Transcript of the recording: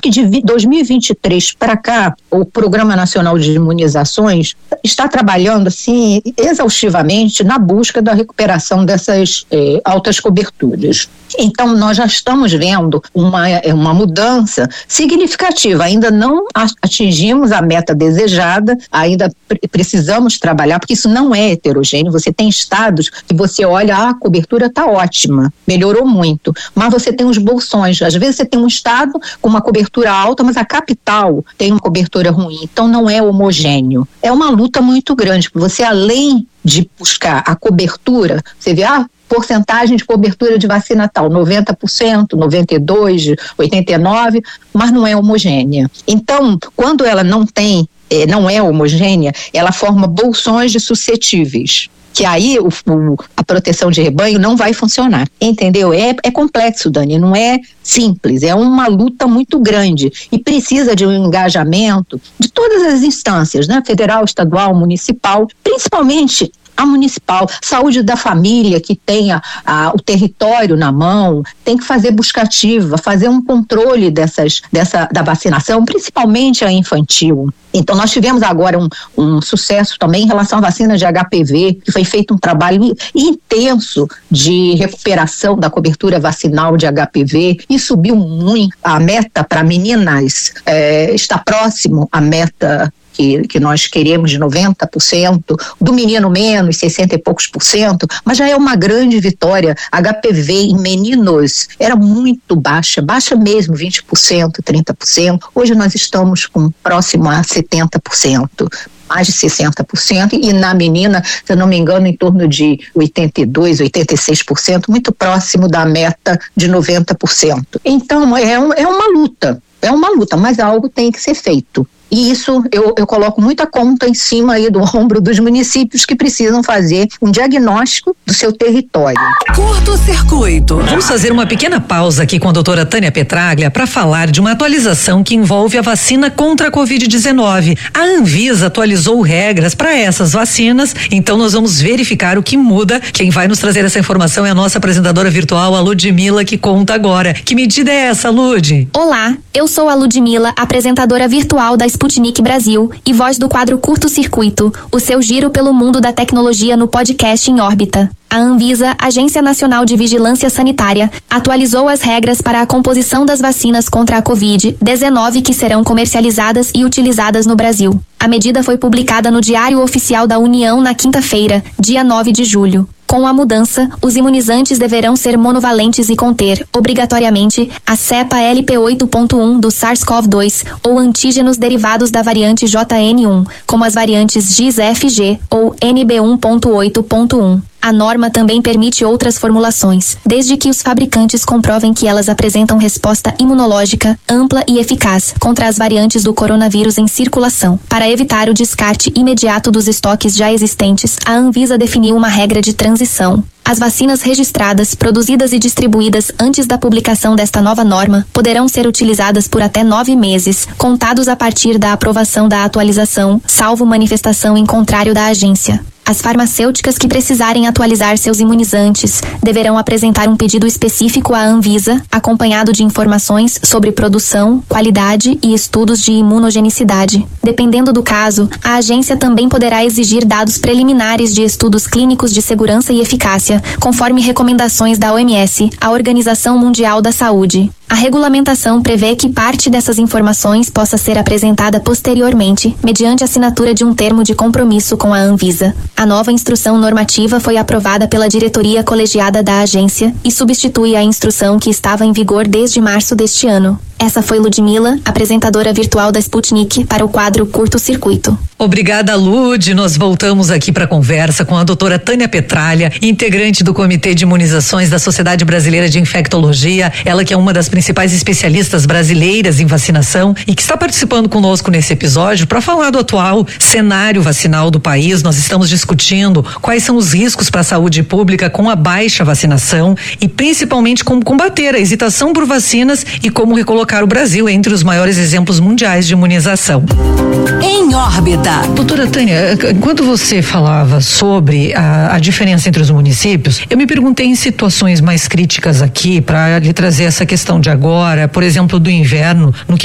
que de 2023 para cá, o Programa Nacional de Imunizações está trabalhando assim exaustivamente na busca da recuperação dessas altas coberturas. Então, nós já estamos vendo uma mudança significativa. Ainda não atingimos a meta desejada, ainda precisamos trabalhar, porque isso não é heterogêneo. Você tem estados que você olha, a cobertura está ótima, melhorou muito, mas você tem os bolsões. Às vezes você tem um estado com uma cobertura alta, mas a capital tem uma cobertura ruim. Então, não é homogêneo. É uma luta muito grande, porque você, além de buscar a cobertura, você vê, porcentagem de cobertura de vacina tal, 90%, 92%, 89%, mas não é homogênea. Então, quando ela não é homogênea, ela forma bolsões de suscetíveis, que aí a proteção de rebanho não vai funcionar, entendeu? É complexo, Dani, não é simples, é uma luta muito grande e precisa de um engajamento de todas as instâncias, né? Federal, estadual, municipal, principalmente a municipal, saúde da família que tenha o território na mão, tem que fazer busca ativa, fazer um controle da vacinação, principalmente a infantil. Então, nós tivemos agora um sucesso também em relação à vacina de HPV, que foi feito um trabalho intenso de recuperação da cobertura vacinal de HPV e subiu muito. A meta para meninas está próximo à meta que nós queremos de 90%, do menino menos, 60 e poucos %, mas já é uma grande vitória. HPV em meninos era muito baixa mesmo, 20%, 30%. Hoje nós estamos próximo a 70%. Mais de 60%, e na menina, se eu não me engano, em torno de 82%, 86%, muito próximo da meta de 90%. Então, é uma luta, mas algo tem que ser feito. E isso eu coloco muita conta em cima aí do ombro dos municípios que precisam fazer um diagnóstico do seu território. Curto-circuito. Vamos fazer uma pequena pausa aqui com a doutora Tânia Petraglia para falar de uma atualização que envolve a vacina contra a Covid-19. A Anvisa atualizou regras para essas vacinas, então nós vamos verificar o que muda. Quem vai nos trazer essa informação é a nossa apresentadora virtual, a Ludmila, que conta agora. Que medida é essa, Lud? Olá, eu sou a Ludmila, apresentadora virtual da Sputnik Brasil e voz do quadro Curto Circuito, o seu giro pelo mundo da tecnologia no podcast Em Órbita. A Anvisa, Agência Nacional de Vigilância Sanitária, atualizou as regras para a composição das vacinas contra a Covid-19 que serão comercializadas e utilizadas no Brasil. A medida foi publicada no Diário Oficial da União na quinta-feira, dia 9 de julho. Com a mudança, os imunizantes deverão ser monovalentes e conter, obrigatoriamente, a cepa LP8.1 do SARS-CoV-2 ou antígenos derivados da variante JN1, como as variantes GIS-FG ou NB1.8.1. A norma também permite outras formulações, desde que os fabricantes comprovem que elas apresentam resposta imunológica ampla e eficaz contra as variantes do coronavírus em circulação. Para evitar o descarte imediato dos estoques já existentes, a Anvisa definiu uma regra de transição. As vacinas registradas, produzidas e distribuídas antes da publicação desta nova norma poderão ser utilizadas por até 9 meses, contados a partir da aprovação da atualização, salvo manifestação em contrário da agência. As farmacêuticas que precisarem atualizar seus imunizantes deverão apresentar um pedido específico à Anvisa, acompanhado de informações sobre produção, qualidade e estudos de imunogenicidade. Dependendo do caso, a agência também poderá exigir dados preliminares de estudos clínicos de segurança e eficácia, conforme recomendações da OMS, a Organização Mundial da Saúde. A regulamentação prevê que parte dessas informações possa ser apresentada posteriormente, mediante assinatura de um termo de compromisso com a Anvisa. A nova instrução normativa foi aprovada pela diretoria colegiada da agência e substitui a instrução que estava em vigor desde março deste ano. Essa foi Ludmila, apresentadora virtual da Sputnik, para o quadro Curto Circuito. Obrigada, Lud. Nós voltamos aqui para a conversa com a doutora Tânia Petraglia, integrante do Comitê de Imunizações da Sociedade Brasileira de Infectologia. Ela que é uma das principais especialistas brasileiras em vacinação e que está participando conosco nesse episódio para falar do atual cenário vacinal do país. Nós estamos discutindo quais são os riscos para a saúde pública com a baixa vacinação e principalmente como combater a hesitação por vacinas e como recolocar o Brasil entre os maiores exemplos mundiais de imunização. Em Órbita. Doutora Tânia, enquanto você falava sobre a diferença entre os municípios, eu me perguntei em situações mais críticas aqui para lhe trazer essa questão de agora, por exemplo, do inverno, no que